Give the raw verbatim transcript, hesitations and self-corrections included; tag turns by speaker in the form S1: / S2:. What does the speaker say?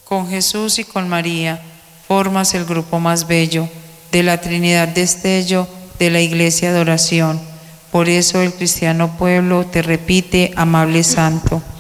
S1: Con Jesús y con María formas el grupo más bello de la Trinidad destello de la Iglesia de oración. Por eso el cristiano pueblo te repite, amable Santo.